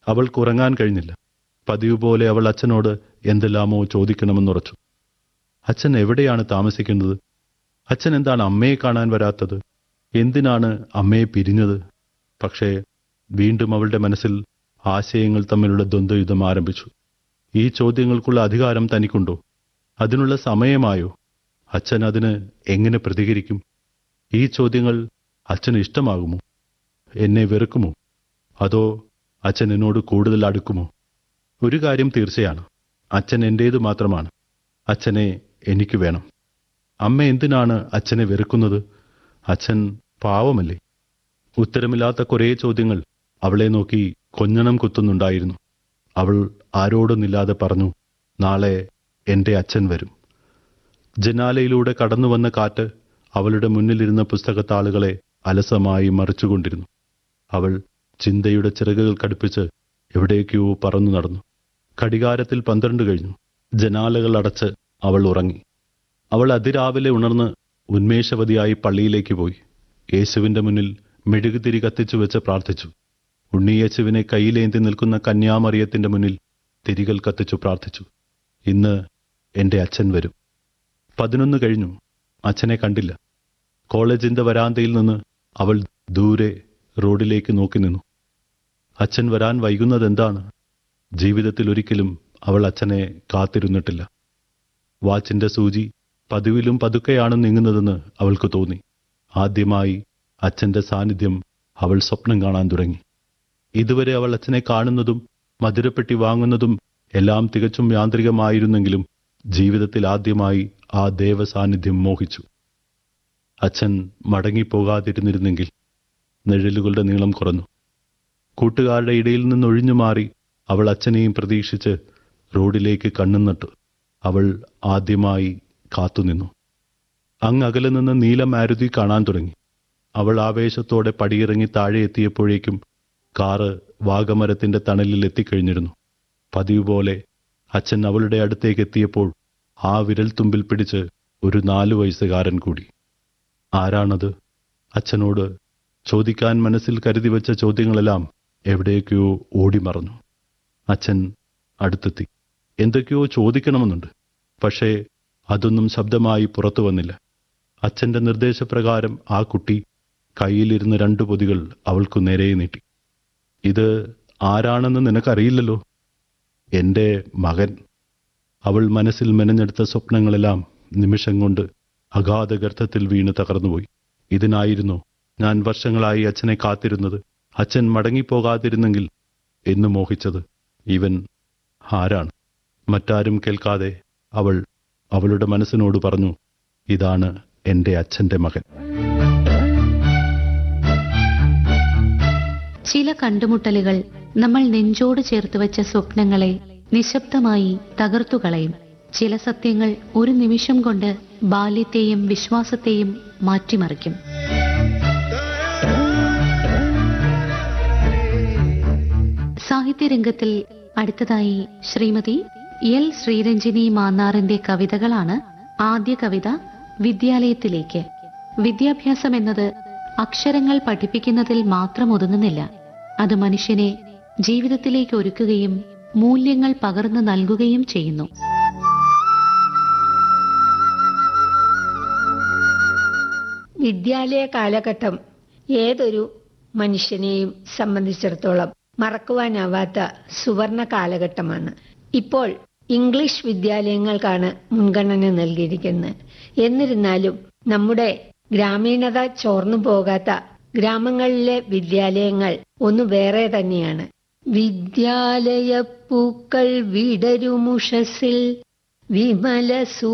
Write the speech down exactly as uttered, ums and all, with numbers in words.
അവൾക്ക് ഉറങ്ങാൻ കഴിഞ്ഞില്ല. പതിവ് പോലെ അവൾ അച്ഛനോട് എന്തെല്ലാമോ ചോദിക്കണമെന്നുറച്ചു. അച്ഛൻ എവിടെയാണ് താമസിക്കുന്നത്? അച്ഛൻ എന്താണ് അമ്മയെ കാണാൻ വരാത്തത്? എന്തിനാണ് അമ്മയെ പിരിഞ്ഞത്? പക്ഷേ വീണ്ടും അവളുടെ മനസ്സിൽ ആശയങ്ങൾ തമ്മിലുള്ള ദ്വന്ദ്വയുദ്ധം ആരംഭിച്ചു. ഈ ചോദ്യങ്ങൾക്കുള്ള അധികാരം തനിക്കുണ്ടോ? അതിനുള്ള സമയമായോ? അച്ഛൻ അതിന് എങ്ങനെ പ്രതികരിക്കും? ഈ ചോദ്യങ്ങൾ അച്ഛന് ഇഷ്ടമാകുമോ? എന്നെ വെറുക്കുമോ? അതോ അച്ഛൻ എന്നോട് കൂടുതൽ അടുക്കുമോ? ഒരു കാര്യം തീർച്ചയാണ്, അച്ഛൻ എന്റേതു മാത്രമാണ്. അച്ഛനെ എനിക്ക് വേണം. അമ്മ എന്തിനാണ് അച്ഛനെ വെറുക്കുന്നത്? അച്ഛൻ പാവമല്ലേ? ഉത്തരമില്ലാത്ത കുറേ ചോദ്യങ്ങൾ അവളെ നോക്കി കൊഞ്ഞണം കുത്തുന്നുണ്ടായിരുന്നു. അവൾ ആരോടൊന്നില്ലാതെ പറഞ്ഞു, നാളെ എന്റെ അച്ഛൻ വരും. ജനാലയിലൂടെ കടന്നു വന്ന കാറ്റ് അവളുടെ മുന്നിലിരുന്ന പുസ്തകത്താളുകളെ അലസമായി മറിച്ചുകൊണ്ടിരുന്നു. അവൾ ചിന്തയുടെ ചിറകുകൾ കടുപ്പിച്ച് എവിടേക്കോ പറന്നു നടന്നു. ഘടികാരത്തിൽ പന്ത്രണ്ട് കഴിഞ്ഞു. ജനാലകൾ അടച്ച് അവൾ ഉറങ്ങി. അവൾ അതിരാവിലെ ഉണർന്ന് ഉന്മേഷവതിയായി പള്ളിയിലേക്ക് പോയി. യേശുവിന്റെ മുന്നിൽ മെഴുകുതിരി കത്തിച്ചു വെച്ച് പ്രാർത്ഥിച്ചു. ഉണ്ണിയേശുവിനെ കയ്യിലേന്തി നിൽക്കുന്ന കന്യാമറിയത്തിന്റെ മുന്നിൽ തിരികൾ കത്തിച്ചു പ്രാർത്ഥിച്ചു. ഇന്ന് എന്റെ അച്ഛൻ വരും. പതിനൊന്ന് കഴിഞ്ഞു. അച്ഛനെ കണ്ടില്ല. കോളേജിന്റെ വരാന്തയിൽ നിന്ന് അവൾ ദൂരെ റോഡിലേക്ക് നോക്കി നിന്നു. അച്ഛൻ വരാൻ വൈകുന്നതെന്താണ്? ജീവിതത്തിൽ ഒരിക്കലും അവൾ അച്ഛനെ കാത്തിരുന്നിട്ടില്ല. വാച്ചിന്റെ സൂചി പതിവിലും പതുക്കെയാണ് നീങ്ങുന്നതെന്ന് അവൾക്ക് തോന്നി. ആദ്യമായി അച്ഛന്റെ സാന്നിധ്യം അവൾ സ്വപ്നം കാണാൻ തുടങ്ങി. ഇതുവരെ അവൾ അച്ഛനെ കാണുന്നതും മധുരപ്പെട്ടി വാങ്ങുന്നതും എല്ലാം തികച്ചും യാന്ത്രികമായിരുന്നെങ്കിലും ജീവിതത്തിൽ ആദ്യമായി ആ ദേവസാന്നിധ്യം മോഹിച്ചു. അച്ഛൻ മടങ്ങിപ്പോകാതിരുന്നിരുന്നെങ്കിൽ. നിഴലുകളുടെ നീളം കുറഞ്ഞു. കൂട്ടുകാരുടെ ഇടയിൽ നിന്നൊഴിഞ്ഞു മാറി അവൾ അച്ഛനെയും പ്രതീക്ഷിച്ച് റോഡിലേക്ക് കണ്ണും നട്ടു. അവൾ ആദ്യമായി കാത്തുനിന്നു. അങ്ങകലെ നിന്ന് നീല മാരുതി കാണാൻ തുടങ്ങി. അവൾ ആവേശത്തോടെ പടിയിറങ്ങി താഴെ എത്തിയപ്പോഴേക്കും കാറ് വാഗമരത്തിന്റെ തണലിൽ എത്തിക്കഴിഞ്ഞിരുന്നു. പതിവ് പോലെ അച്ഛൻ അവളുടെ അടുത്തേക്ക് എത്തിയപ്പോൾ ആ വിരൽത്തുമ്പിൽ പിടിച്ച് ഒരു നാലു വയസ്സുകാരൻ കൂടി. ആരാണത്? അച്ഛനോട് ചോദിക്കാൻ മനസ്സിൽ കരുതി വെച്ച ചോദ്യങ്ങളെല്ലാം എവിടേക്കോ ഓടിമറഞ്ഞു. അച്ഛൻ അടുത്തെത്തി. എന്തൊക്കെയോ ചോദിക്കണമെന്നുണ്ട്. പക്ഷേ അതൊന്നും ശബ്ദമായി പുറത്തു വന്നില്ല. അച്ഛന്റെ നിർദ്ദേശപ്രകാരം ആ കുട്ടി കയ്യിലിരുന്ന രണ്ടു പൊതികൾ അവൾക്കു നേരെ നീട്ടി. ഇത് ആരാണെന്ന് നിനക്കറിയില്ലല്ലോ. എന്റെ മകൻ. അവൾ മനസ്സിൽ മെനഞ്ഞെടുത്ത സ്വപ്നങ്ങളെല്ലാം നിമിഷം കൊണ്ട് അഗാധഗർത്തത്തിൽ വീണ് തകർന്നുപോയി. ഇതിനായിരുന്നു ഞാൻ വർഷങ്ങളായി അച്ഛനെ കാത്തിരുന്നത്. അച്ഛൻ മടങ്ങിപ്പോകാതിരുന്നെങ്കിൽ എന്ന് മോഹിച്ചത്. ഇവൻ ആരാണ്? മറ്റാരും കേൾക്കാതെ അവൾ അവളുടെ മനസ്സിനോട് പറഞ്ഞു, ഇതാണ് എന്റെ അച്ഛന്റെ മകൻ. ചില കണ്ടുമുട്ടലുകൾ നമ്മൾ നെഞ്ചോട് ചേർത്ത് വെച്ച സ്വപ്നങ്ങളെ നിശബ്ദമായി തകർത്തുകളയും. ചില സത്യങ്ങൾ ഒരു നിമിഷം കൊണ്ട് ബാല്യത്തെയും വിശ്വാസത്തെയും മാറ്റിമറിക്കും. സാഹിത്യരംഗത്തിൽ അടുത്തതായി ശ്രീമതി എൽ ശ്രീരഞ്ജിനി മാന്നാറിന്റെ കവിതകളാണ്. ആദ്യ കവിത വിദ്യാലയത്തിലേക്ക്. വിദ്യാഭ്യാസം എന്നത് അക്ഷരങ്ങൾ പഠിപ്പിക്കുന്നതിൽ മാത്രം ഒതുങ്ങുന്നില്ല. അത് മനുഷ്യനെ ജീവിതത്തിലേക്ക് ഒരുക്കുകയും മൂല്യങ്ങൾ പകർന്നു നൽകുകയും ചെയ്യുന്നു. വിദ്യാലയ കാലഘട്ടം ഏതൊരു മനുഷ്യനെയും സംബന്ധിച്ചിടത്തോളം മറക്കുവാനാവാത്ത സുവർണ കാലഘട്ടമാണ്. ഇപ്പോൾ ഇംഗ്ലീഷ് വിദ്യാലയങ്ങൾക്കാണ് മുൻഗണന നൽകിയിരിക്കുന്നത്. എന്നിരുന്നാലും നമ്മുടെ ഗ്രാമീണത ചോർന്നു പോകാത്ത ഗ്രാമങ്ങളിലെ വിദ്യാലയങ്ങൾ ഒന്ന് വേറെ തന്നെയാണ്. വിദ്യാലയ പൂക്കൾ വിടരുമുഷസിൽ വിമല